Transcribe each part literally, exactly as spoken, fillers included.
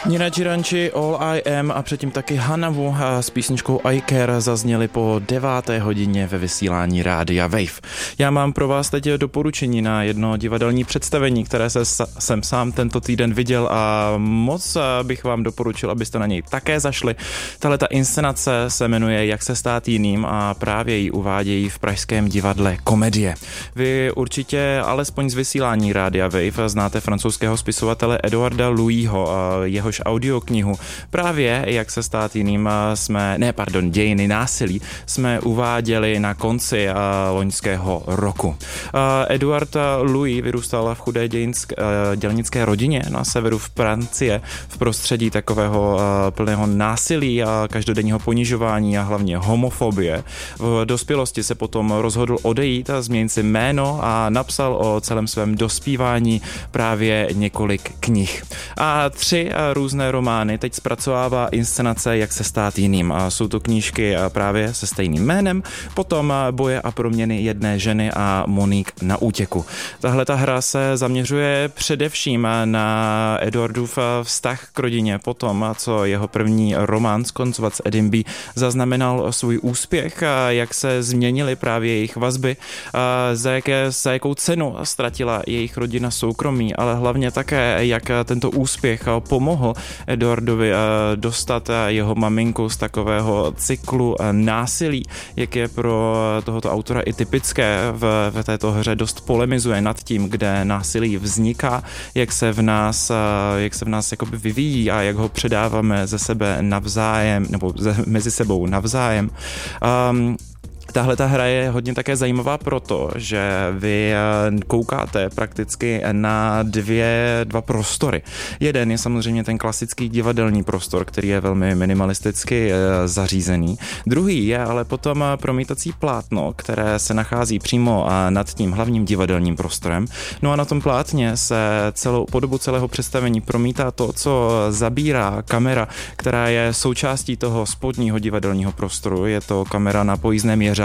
Nina Chiranchi, All I Am a předtím taky Hanavu s písničkou I Care zazněly po deváté hodině ve vysílání Rádia Wave. Já mám pro vás teď doporučení na jedno divadelní představení, které se, jsem sám tento týden viděl a moc bych vám doporučil, abyste na něj také zašli. Tahle ta inscenace se jmenuje Jak se stát jiným a právě ji uvádějí v pražském divadle Komedie. Vy určitě alespoň z vysílání Rádia Wave znáte francouzského spisovatele Eduarda Louisho, jehož audioknihu právě Jak se stát jiným jsme, ne pardon, Dějiny násilí jsme uváděli na konci loňského roku. Eduard Louis vyrůstal v chudé dějinské, dělnické rodině na severu v Francie v prostředí takového plného násilí a každodenního ponižování a hlavně homofobie. V dospělosti se potom rozhodl odejít a změnit si jméno a napsal o celém svém dospívání právě několik knih. A tři různé romány teď zpracovává inscenace Jak se stát jiným. A jsou to knížky právě se stejným jménem, potom Boje a proměny jedné ženy a Moník na útěku. Tahle ta hra se zaměřuje především na Eduardův vztah k rodině potom, co jeho první román Skoncovat s Edinby zaznamenal svůj úspěch, jak se změnily právě jejich vazby, za, jaké, za jakou cenu ztratila jejich rodina soukromí, ale hlavně také, jak tento úspěch pomohl Eduardovi dostat jeho maminku z takového cyklu násilí, jak je pro tohoto autora i typické. V, v této hře dost polemizuje nad tím, kde násilí vzniká, jak se v nás, jak se v nás jakoby vyvíjí a jak ho předáváme ze sebe navzájem, nebo ze, mezi sebou navzájem. Um, Tahle ta hra je hodně také zajímavá proto, že vy koukáte prakticky na dvě, dva prostory. Jeden je samozřejmě ten klasický divadelní prostor, který je velmi minimalisticky zařízený. Druhý je ale potom promítací plátno, které se nachází přímo nad tím hlavním divadelním prostorem. No a na tom plátně se celou, po dobu celého představení promítá to, co zabírá kamera, která je součástí toho spodního divadelního prostoru. Je to kamera na pojízdném jeřábu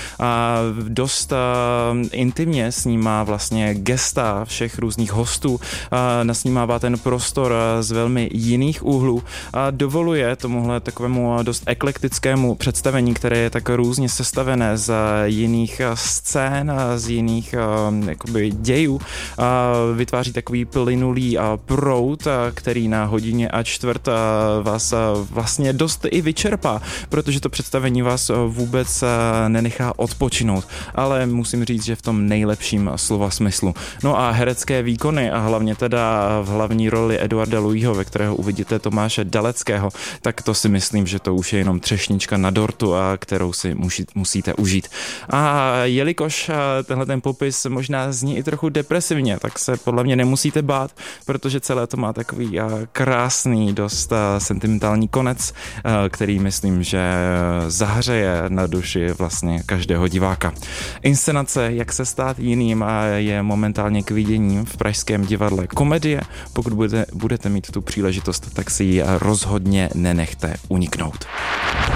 a dost uh, intimně snímá vlastně gesta všech různých hostů, uh, nasnímává ten prostor uh, z velmi jiných úhlů a dovoluje tomuhle takovému dost eklektickému představení, které je tak různě sestavené z jiných scén, z jiných uh, jakoby dějů, uh, vytváří takový plynulý uh, proud, uh, který na hodině a čtvrt uh, vás uh, vlastně dost i vyčerpá, protože to představení vás uh, vůbec uh, nenechá odpočinout, ale musím říct, že v tom nejlepším slova smyslu. No a herecké výkony a hlavně teda v hlavní roli Eduarda Louisho, ve kterého uvidíte Tomáše Daleckého, tak to si myslím, že to už je jenom třešnička na dortu, a kterou si musí, musíte užít. A jelikož tenhle ten popis možná zní i trochu depresivně, tak se podle mě nemusíte bát, protože celé to má takový krásný, dost sentimentální konec, který myslím, že zahřeje na duši vlastně každého diváka. Inscenace Jak se stát jiným je momentálně k vidění v pražském divadle Komedie. Pokud budete, budete mít tu příležitost, tak si ji rozhodně nenechte uniknout.